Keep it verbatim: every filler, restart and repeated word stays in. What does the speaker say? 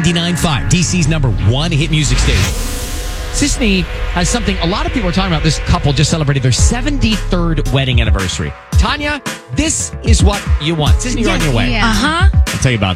ninety-nine point five, D C's number one hit music station. Sisney has something a lot of people are talking about. This couple just celebrated their seventy-third wedding anniversary. Tanya, this is what you want. Sisney, you're on your way. Yeah. Uh-huh. I'll tell you about